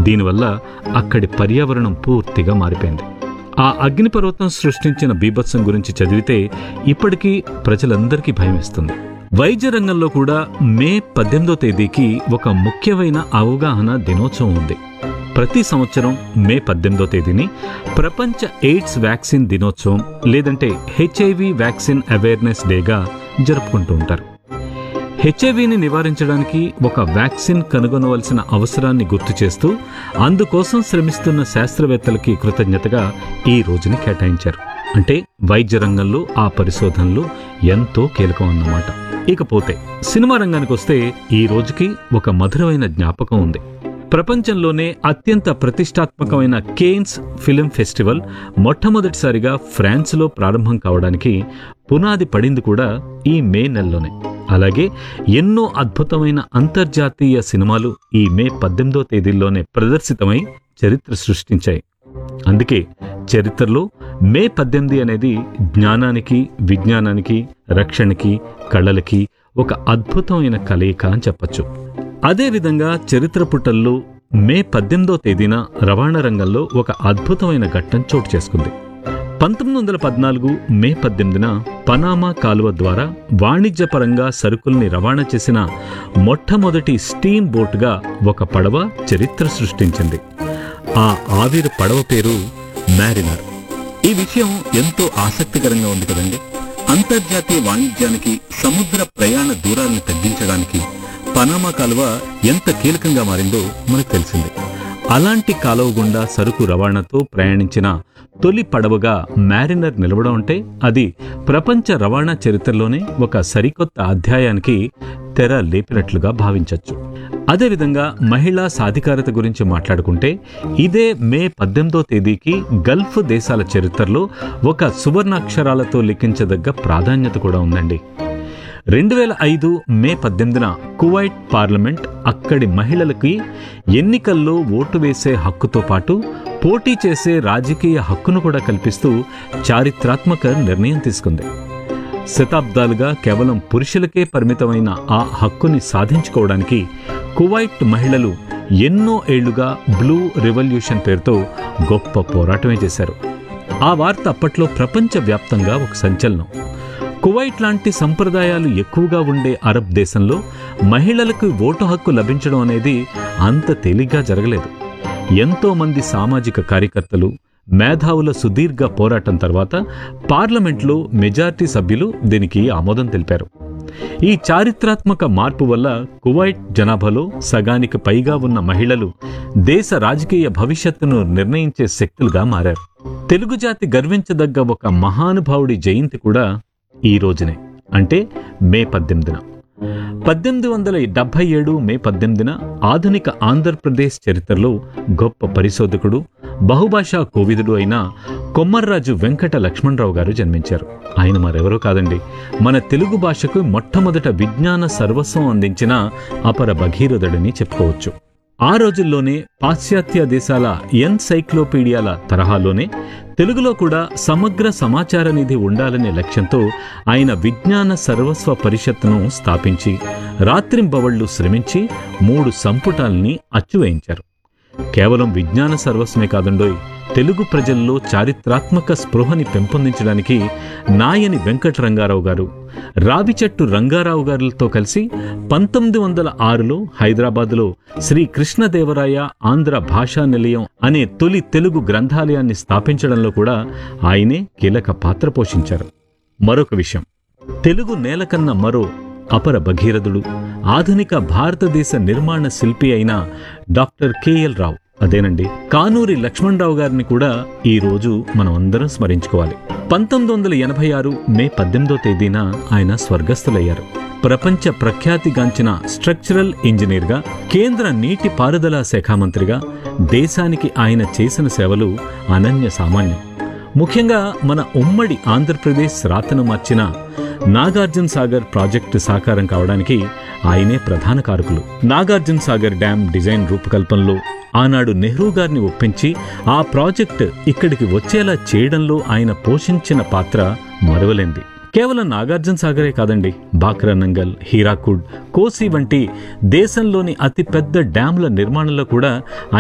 దీనివల్ల అక్కడి పర్యావరణం పూర్తిగా మారిపోయింది. ఆ అగ్నిపర్వతం సృష్టించిన బీభత్సం గురించి చదివితే ఇప్పటికీ ప్రజలందరికీ భయమేస్తుంది. వైద్య రంగంలో కూడా మే 18వ తేదీకి ఒక ముఖ్యమైన అవగాహన దినోత్సవం ఉంది. ప్రతి సంవత్సరం మే 18వ తేదీని ప్రపంచ ఎయిడ్స్ వ్యాక్సిన్ దినోత్సవం లేదంటే హెచ్ఐవి వ్యాక్సిన్ అవేర్నెస్ డేగా జరుపుకుంటూ ఉంటారు. హెచ్ఐవిని నివారించడానికి ఒక వ్యాక్సిన్ కనుగొనవలసిన అవసరాన్ని గుర్తు చేస్తూ అందుకోసం శ్రమిస్తున్న శాస్త్రవేత్తలకి కృతజ్ఞతగా ఈ రోజుని కేటాయించారు. అంటే వైద్య రంగంలో ఆ పరిశోధనలు ఎంతో కీలకం అన్నమాట. ఇకపోతే సినిమా రంగానికి వస్తే ఈ రోజుకి ఒక మధురమైన జ్ఞాపకం ఉంది. ప్రపంచంలోనే అత్యంత ప్రతిష్టాత్మకమైన కేన్స్ ఫిల్మ్ ఫెస్టివల్ మొట్టమొదటిసారిగా ఫ్రాన్స్లో ప్రారంభం కావడానికి పునాది పడింది కూడా ఈ మే నెలలోనే. అలాగే ఎన్నో అద్భుతమైన అంతర్జాతీయ సినిమాలు ఈ మే 18వ తేదీల్లోనే ప్రదర్శితమై చరిత్ర సృష్టించాయి. అందుకే చరిత్రలో మే 18 అనేది జ్ఞానానికి, విజ్ఞానానికి, రక్షణకి, కళలకి ఒక అద్భుతమైన కలయిక అని చెప్పచ్చు. అదేవిధంగా చరిత్ర పుటల్లో మే 18వ తేదీన రవాణా రంగంలో ఒక అద్భుతమైన ఘట్టం చోటు చేసుకుంది. 1914 మే 18న పనామా కాలువ ద్వారా వాణిజ్యపరంగా సరుకుల్ని రవాణా చేసిన మొట్టమొదటి స్టీమ్ బోట్గా ఒక పడవ చరిత్ర సృష్టించింది. ఆ ఆవిరి పడవ పేరు మ్యారినర్. ఈ విషయం ఎంతో ఆసక్తికరంగా ఉంది కదండి. అంతర్జాతీయ వాణిజ్యానికి, సముద్ర ప్రయాణ దూరాలను తగ్గించడానికి పనామా కాలువ ఎంత కీలకంగా మారిందో మనకు తెలిసింది. అలాంటి కాలువ గుండా సరుకు రవాణాతో ప్రయాణించిన తొలి పడవగా మ్యారినర్ నిలవడం అంటే అది ప్రపంచ రవాణా చరిత్రలోనే ఒక సరికొత్త అధ్యాయానికి తెర లేపినట్లుగా భావించవచ్చు. అదేవిధంగా మహిళా సాధికారత గురించి మాట్లాడుకుంటే ఇదే మే 18వ తేదీకి గల్ఫ్ దేశాల చరిత్రలో ఒక సువర్ణాక్షరాలతో లిఖించదగ్గ ప్రాధాన్యత కూడా ఉందండి. 2005 మే 18న కువైట్ పార్లమెంట్ అక్కడి మహిళలకి ఎన్నికల్లో ఓటు వేసే హక్కుతో పాటు పోటీ చేసే రాజకీయ హక్కును కూడా కల్పిస్తూ చారిత్రాత్మక నిర్ణయం తీసుకుంది. శతాబ్దాలుగా కేవలం పురుషులకే పరిమితమైన ఆ హక్కుని సాధించుకోవడానికి కువైట్ మహిళలు ఎన్నో ఏళ్లుగా బ్లూ రెవల్యూషన్ పేరుతో గొప్ప పోరాటమే చేశారు. ఆ వార్త అప్పట్లో ప్రపంచవ్యాప్తంగా ఒక సంచలనం. కువైట్ లాంటి సంప్రదాయాలు ఎక్కువగా ఉండే అరబ్ దేశంలో మహిళలకు ఓటు హక్కు లభించడం అనేది అంత తేలిగ్గా జరగలేదు. ఎంతో మంది సామాజిక కార్యకర్తలు, మేధావుల సుదీర్ఘ పోరాటం తర్వాత పార్లమెంట్లో మెజారిటీ సభ్యులు దీనికి ఆమోదం తెలిపారు. ఈ చారిత్రాత్మక మార్పు వల్ల కువైట్ జనాభాలో సగానికి పైగా ఉన్న మహిళలు దేశ రాజకీయ భవిష్యత్తును నిర్ణయించే శక్తులుగా మారారు. తెలుగు జాతి గర్వించదగ్గ ఒక మహానుభావుడి జయంతి కూడా ఈ రోజునే, అంటే మే 18న. 1877 మే 18న ఆధునిక ఆంధ్రప్రదేశ్ చరిత్రలో గొప్ప పరిశోధకుడు, బహుభాషా కోవిదుడు అయిన కొమ్మర్రాజు వెంకట లక్ష్మణరావు గారు జన్మించారు. ఆయన మరెవరో కాదండి, మన తెలుగు భాషకు మొట్టమొదట విజ్ఞాన సర్వస్వం అందించిన అపర భగీరథుడని చెప్పుకోవచ్చు. ఆ రోజుల్లోనే పాశ్చాత్య దేశాల ఎన్సైక్లోపీడియాల తరహాలోనే తెలుగులో కూడా సమగ్ర సమాచార నిధి ఉండాలనే లక్ష్యంతో ఆయన విజ్ఞాన సర్వస్వ పరిషత్తును స్థాపించి రాత్రింబవళ్లు శ్రమించి 3 సంపుటాల్ని అచ్చువేయించారు. కేవలం విజ్ఞాన సర్వస్వమే కాదండోయ్, తెలుగు ప్రజల్లో చారిత్రాత్మక స్పృహని పెంపొందించడానికి నాయని వెంకటరంగారావు గారు, రావిచెట్టు రంగారావు గారులతో కలిసి 1906లో హైదరాబాదులో శ్రీ కృష్ణదేవరాయ ఆంధ్ర భాషా నిలయం అనే తొలి తెలుగు గ్రంథాలయాన్ని స్థాపించడంలో కూడా ఆయనే కీలక పాత్ర పోషించారు. మరొక విషయం, తెలుగు నేలకన్న మరో అపర భగీరథుడు, ఆధునిక భారతదేశ నిర్మాణ శిల్పి అయిన డాక్టర్ కెఎల్ రావు, అదేనండి కానూరి లక్ష్మణరావు గారిని కూడా ఈ రోజు మనం అందరం స్మరించుకోవాలి. 1986 మే 18వ తేదీన ఆయన స్వర్గస్థులయ్యారు. ప్రపంచ ప్రఖ్యాతిగాంచిన స్ట్రక్చరల్ ఇంజనీర్గా, కేంద్ర నీటి పారుదల శాఖ మంత్రిగా దేశానికి ఆయన చేసిన సేవలు అనన్య సామాన్యం. ముఖ్యంగా మన ఉమ్మడి ఆంధ్రప్రదేశ్ రాతను మార్చిన నాగార్జున సాగర్ ప్రాజెక్టు సాకారం కావడానికి ఆయనే ప్రధాన కారకులు. నాగార్జున సాగర్ డ్యాం డిజైన్ రూపకల్పనలో ఆనాడు నెహ్రూ గారిని ఒప్పించి ఆ ప్రాజెక్టు ఇక్కడికి వచ్చేలా చేయడంలో ఆయన పోషించిన పాత్ర మరువలేంది. కేవలం నాగార్జున సాగరే కాదండి, బాక్రానంగల్, హీరాకుడ్, కోసి వంటి దేశంలోని అతిపెద్ద డ్యాంల నిర్మాణంలో కూడా